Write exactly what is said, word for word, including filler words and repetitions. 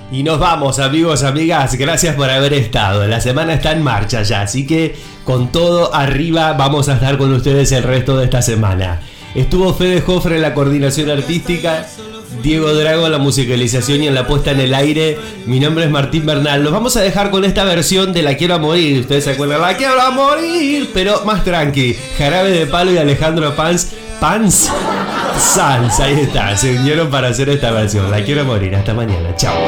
Y nos vamos, amigos, amigas, gracias por haber estado. La semana está en marcha ya, así que con todo arriba vamos a estar con ustedes el resto de esta semana. Estuvo Fede Jofre en la coordinación artística, Diego Drago en la musicalización y en la puesta en el aire. Mi nombre es Martín Bernal. Los vamos a dejar con esta versión de La Quiero a Morir. Ustedes se acuerdan, La Quiero a Morir, pero más tranqui. Jarabe de Palo y Alejandro Pans. Pans Sanz, ahí está. Se unieron para hacer esta versión. La Quiero a Morir. Hasta mañana. Chao.